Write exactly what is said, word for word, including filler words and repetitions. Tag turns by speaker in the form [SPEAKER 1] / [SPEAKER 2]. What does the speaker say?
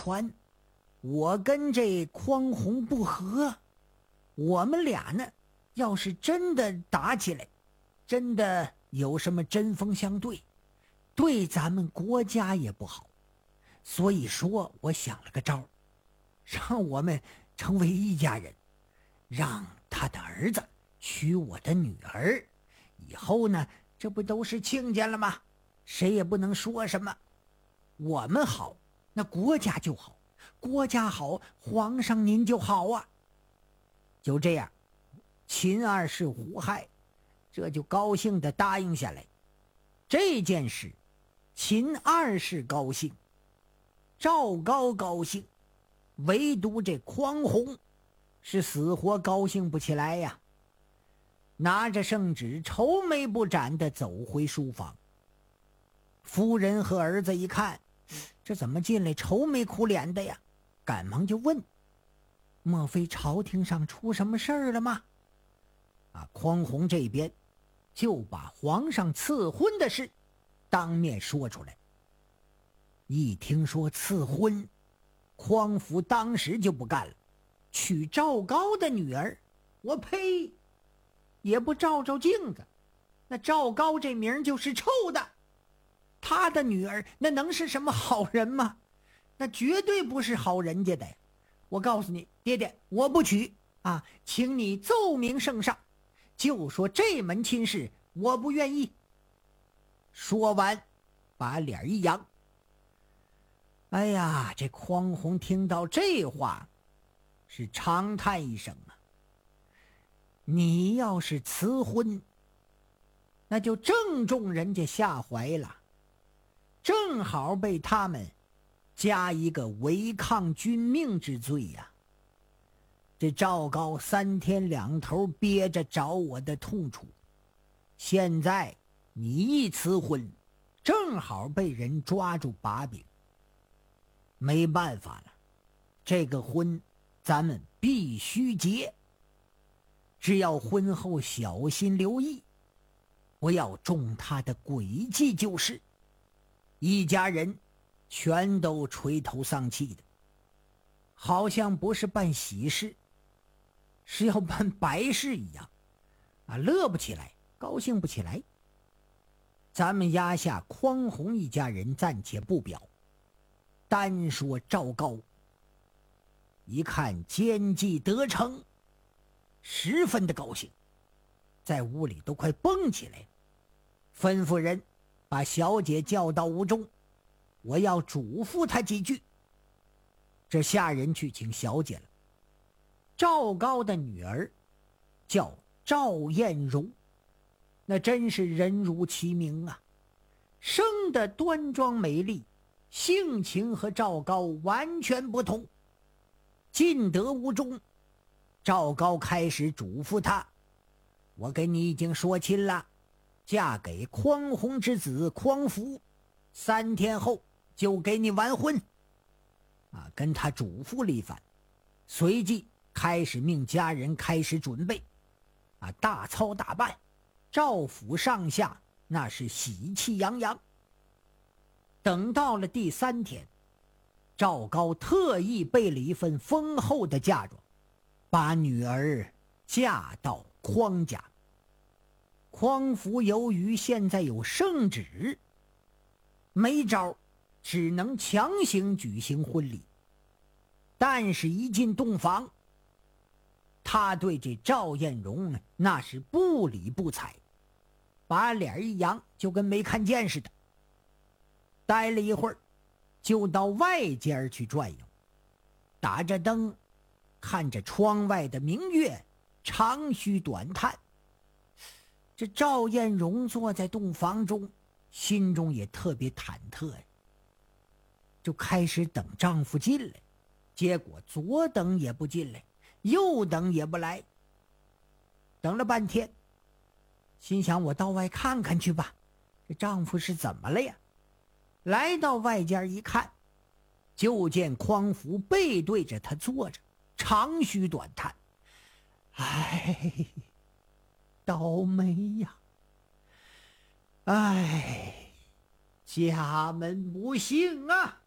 [SPEAKER 1] 传我跟这匡洪不和，我们俩呢要是真的打起来，真的有什么针锋相对，对咱们国家也不好。所以说我想了个招，让我们成为一家人，让他的儿子娶我的女儿，以后呢这不都是亲家了吗？谁也不能说什么。我们好，那国家就好，国家好，皇上您就好啊。就这样，秦二世胡亥这就高兴地答应下来。这件事秦二世高兴，赵高高兴，唯独这匡洪是死活高兴不起来呀。拿着圣旨愁眉不展地走回书房。夫人和儿子一看，这怎么进来愁眉苦脸的呀？赶忙就问，莫非朝廷上出什么事儿了吗？啊，匡洪这边就把皇上赐婚的事当面说出来。一听说赐婚，匡福当时就不干了，娶赵高的女儿，我呸，也不照照镜子，那赵高这名就是臭的，他的女儿那能是什么好人吗？那绝对不是好人家的呀！我告诉你，爹爹，我不娶啊，请你奏明圣上，就说这门亲事我不愿意。说完把脸一扬。哎呀，这匡洪听到这话是长叹一声啊。你要是辞婚，那就正中人家下怀了，正好被他们加一个违抗君命之罪呀、啊。这赵高三天两头憋着找我的痛处，现在你一辞婚，正好被人抓住把柄。没办法了，这个婚咱们必须结。只要婚后小心留意，不要中他的诡计就是。一家人全都垂头丧气的，好像不是办喜事，是要办白事一样啊，乐不起来，高兴不起来。咱们压下匡洪一家人暂且不表，单说赵高，一看奸计得逞，十分的高兴，在屋里都快蹦起来了，吩咐人把小姐叫到屋中，我要嘱咐她几句。这下人去请小姐了。赵高的女儿叫赵艳荣，那真是人如其名啊，生得端庄美丽，性情和赵高完全不同。进得屋中，赵高开始嘱咐他，我跟你已经说亲了，嫁给匡洪之子匡福，三天后就给你完婚啊，跟他嘱咐了一番，随即开始命家人开始准备啊，大操大办，赵府上下那是喜气洋洋。等到了第三天，赵高特意备了一份丰厚的嫁妆，把女儿嫁到匡家。匡福由于现在有圣旨，没招，只能强行举行婚礼。但是一进洞房，他对这赵艳荣那是不理不睬，把脸一扬，就跟没看见似的。待了一会儿，就到外间去转悠，打着灯，看着窗外的明月，长吁短叹。这赵艳荣坐在洞房中，心中也特别忐忑呀，就开始等丈夫进来，结果左等也不进来，右等也不来。等了半天，心想我到外看看去吧，这丈夫是怎么了呀？来到外间一看，就见匡福背对着他坐着，长吁短叹，唉，倒霉呀，唉，家门不幸啊。